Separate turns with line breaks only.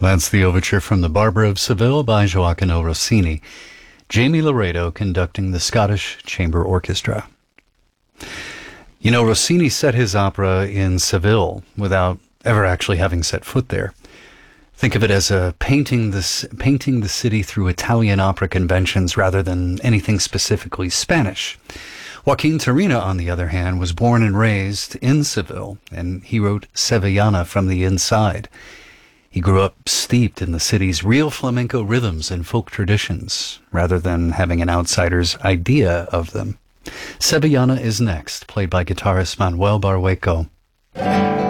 That's the overture from The Barber of Seville by Gioacchino Rossini. Jamie Laredo conducting the Scottish Chamber Orchestra. You know, Rossini set his opera in Seville without ever actually having set foot there. Think of it as painting the city through Italian opera conventions rather than anything specifically Spanish. Joaquin Turina, on the other hand, was born and raised in Seville, and he wrote Sevillana from the inside. He grew up steeped in the city's real flamenco rhythms and folk traditions, rather than having an outsider's idea of them. Sevillana is next, played by guitarist Manuel Barrueco.